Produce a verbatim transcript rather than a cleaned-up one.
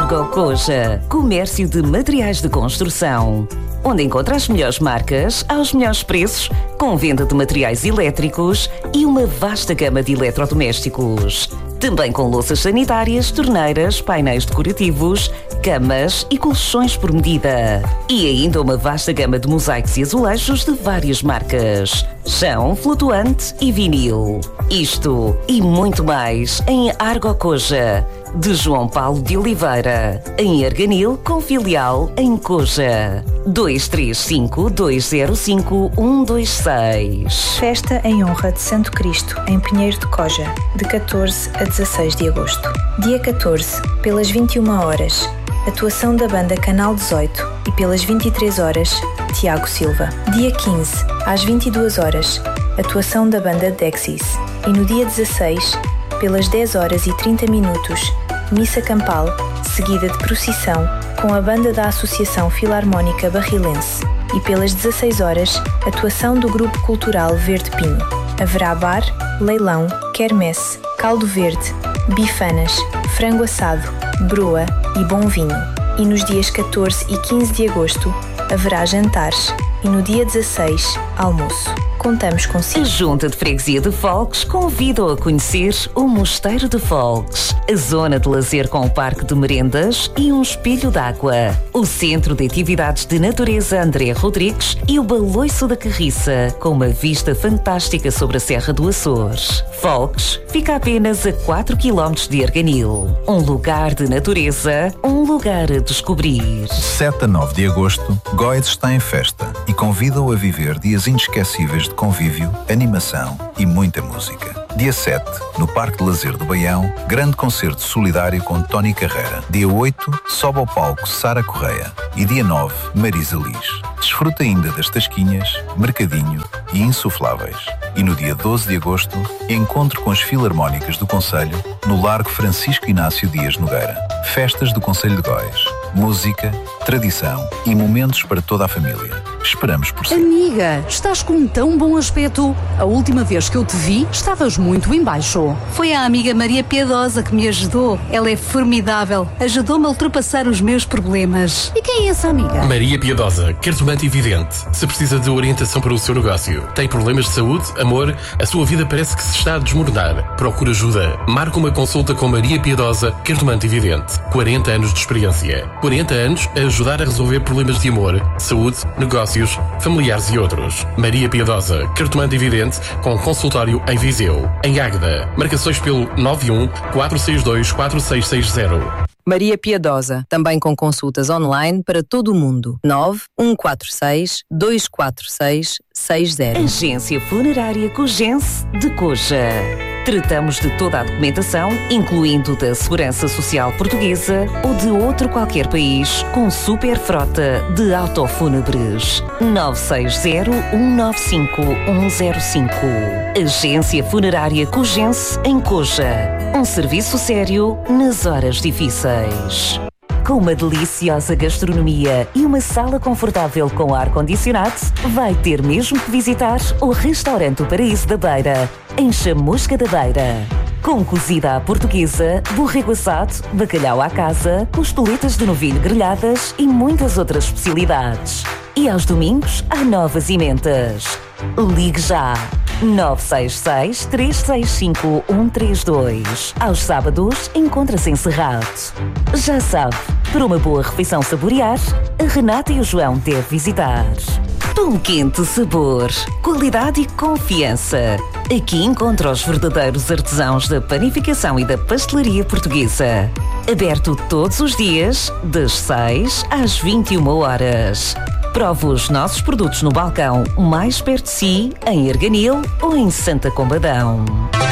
Argocoja, comércio de materiais de construção, onde encontra as melhores marcas aos melhores preços, com venda de materiais elétricos e uma vasta gama de eletrodomésticos. Também com louças sanitárias, torneiras, painéis decorativos, camas e colchões por medida. E ainda uma vasta gama de mosaicos e azulejos de várias marcas. Chão, flutuante e vinil. Isto e muito mais em Argocoja, de João Paulo de Oliveira, em Arganil, com filial em Coja. dois três cinco, dois zero cinco, um dois seis. Festa em honra de Santo Cristo, em Pinheiro de Coja, de catorze a dezasseis de agosto. Dia catorze, pelas vinte e uma horas, atuação da banda Canal dezoito e pelas vinte e três horas, Tiago Silva. Dia quinze, às vinte e duas horas, atuação da banda Dexys. E no dia dezasseis, pelas dez horas e trinta minutos, missa campal, seguida de procissão, com a banda da Associação Filarmónica Barrilense. E pelas dezasseis horas, atuação do Grupo Cultural Verde Pinho. Haverá bar, leilão, quermesse, caldo verde, bifanas, frango assado, broa e bom vinho. E nos dias catorze e quinze de agosto, haverá jantares. E no dia dezasseis, almoço. Contamos consigo. A Junta de Freguesia de Folques convida-o a conhecer o Mosteiro de Folques, a zona de lazer com o parque de merendas e um espelho d'água, o Centro de Atividades de Natureza André Rodrigues e o Baloiço da Carriça, com uma vista fantástica sobre a Serra do Açores. Folques fica apenas a quatro quilómetros de Arganil. Um lugar de natureza, um lugar a descobrir. sete a nove de agosto, Góis está em festa e convida-o a viver dias inesquecíveis de convívio, animação e muita música. Dia sete, no Parque de Lazer do Baião, grande concerto solidário com Tony Carreira. Dia oito, sobe ao palco Sara Correia. E dia nove, Marisa Liz. Desfruta ainda das tasquinhas, mercadinho e insufláveis. E no dia doze de agosto, encontro com as Filarmónicas do Concelho no Largo Francisco Inácio Dias Nogueira. Festas do Concelho de Góis. Música, tradição e momentos para toda a família. Esperamos por si. Amiga, estás com um tão bom aspecto. A última vez que eu te vi, estavas muito em baixo. Foi a amiga Maria Piedosa que me ajudou. Ela é formidável. Ajudou-me a ultrapassar os meus problemas. E quem é essa amiga? Maria Piedosa, cartomante e vidente. Se precisa de orientação para o seu negócio, tem problemas de saúde, amor, a sua vida parece que se está a desmoronar. Procura ajuda. Marca uma consulta com Maria Piedosa, cartomante e vidente. quarenta anos de experiência. quarenta anos a ajudar a resolver problemas de amor, saúde, negócios, familiares e outros. Maria Piedosa, cartomante e vidente, com consultório em Viseu. Em Águeda, marcações pelo nove um, quatro seis dois, quatro seis seis zero. Maria Piedosa, também com consultas online para todo o mundo. nove um quatro seis, dois quatro seis, seis zero. Agência Funerária Cogense de Coja. Tratamos de toda a documentação, incluindo da Segurança Social Portuguesa ou de outro qualquer país, com super frota de autofúnebres. nove seis zero, um nove cinco, um zero cinco. Agência Funerária Cogense em Coja. Um serviço sério nas horas difíceis. Com uma deliciosa gastronomia e uma sala confortável com ar-condicionado, vai ter mesmo que visitar o Restaurante O Paraíso da Beira, em Chamusca da Beira. Com cozida à portuguesa, borrego assado, bacalhau à casa, costeletas de novilho grelhadas e muitas outras especialidades. E aos domingos, há novas emendas. Ligue já! nove seis seis, três seis cinco, um três dois. Aos sábados, encontra-se encerrado. Já sabe, para uma boa refeição saborear, a Renata e o João devem visitar. Pão Quente Sabor, qualidade e confiança. Aqui encontra os verdadeiros artesãos da panificação e da pastelaria portuguesa. Aberto todos os dias, das seis às vinte e uma horas. Prove os nossos produtos no balcão mais perto de si, em Arganil ou em Santa Combadão.